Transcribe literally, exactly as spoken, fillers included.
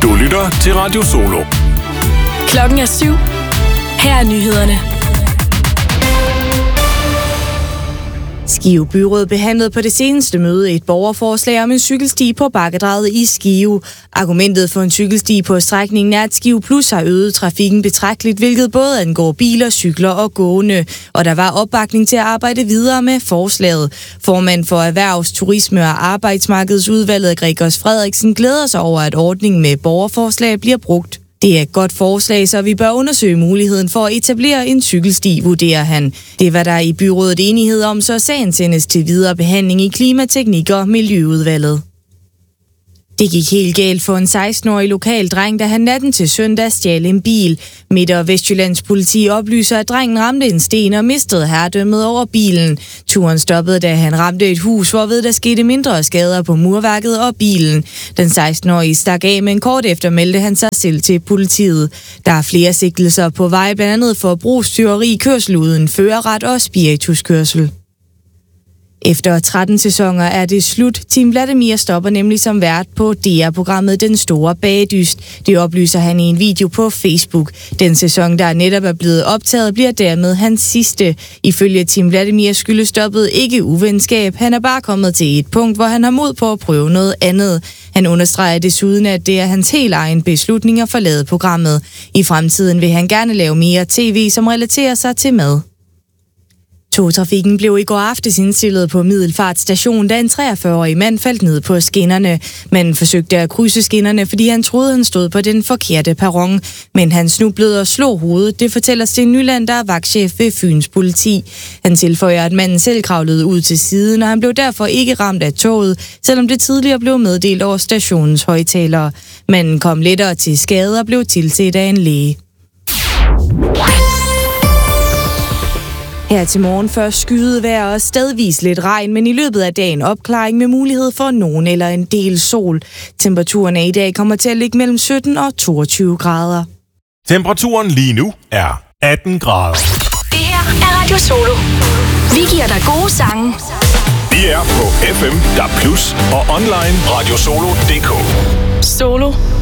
Du lytter til Radio Solo. Klokken er syv. Her er nyhederne. Skive Byråd behandlede på det seneste møde et borgerforslag om en cykelsti på Bakkedraget i Skive. Argumentet for en cykelsti på strækningen er, at Skive Plus har øget trafikken betragteligt, hvilket både angår biler, cykler og gående. Og der var opbakning til at arbejde videre med forslaget. Formand for Erhvervs-, Turisme- og Arbejdsmarkedsudvalget, Gregers Frederiksen, glæder sig over, at ordningen med borgerforslag bliver brugt. Det er et godt forslag, så vi bør undersøge muligheden for at etablere en cykelsti, vurderer han. Det var der i byrådet enighed om, så sagen sendes til videre behandling i Klimateknik- og Miljøudvalget. Det gik helt galt for en seksten-årig lokal dreng, da han natten til søndag stjal en bil. Midt- og Vestjyllands politi oplyser, at drengen ramte en sten og mistede herredømmet over bilen. Turen stoppede, da han ramte et hus, hvorved der skete mindre skader på murværket og bilen. Den seksten-årige stak af, men kort efter meldte han sig selv til politiet. Der er flere sigtelser på vej, blandt andet for brugstyveri, kørsel uden førerret og spirituskørsel. Efter tretten sæsoner er det slut. Tim Vladimir stopper nemlig som vært på D R-programmet Den Store Bagedyst. Det oplyser han i en video på Facebook. Den sæson, der netop er blevet optaget, bliver dermed hans sidste. Ifølge Tim Vladimir skyldes stoppet ikke uvenskab. Han er bare kommet til et punkt, hvor han har mod på at prøve noget andet. Han understreger desuden, at det er hans helt egen beslutning at forlade programmet. I fremtiden vil han gerne lave mere tv, som relaterer sig til mad. Togtrafikken blev i går aftes indstillet på Middelfart station, da en treogfyrre-årig mand faldt ned på skinnerne. Manden forsøgte at krydse skinnerne, fordi han troede, han stod på den forkerte perron. Men han snublede og slog hovedet. Det fortæller Sten Nyland, der er vagtchef ved Fyns politi. Han tilføjer, at manden selv kravlede ud til siden, og han blev derfor ikke ramt af toget, selvom det tidligere blev meddelt over stationens højttalere. Manden kom lettere til skade og blev tilset af en læge. Her til morgen først skyet vejr og stedvis lidt regn, men i løbet af dagen opklaring med mulighed for nogen eller en del sol. Temperaturen i dag kommer til at ligge mellem sytten og toogtyve grader. Temperaturen lige nu er atten grader. Det her er Radio Solo. Vi giver dig gode sange. Vi er på F M, D A B plus, og online radiosolo punktum d k. Solo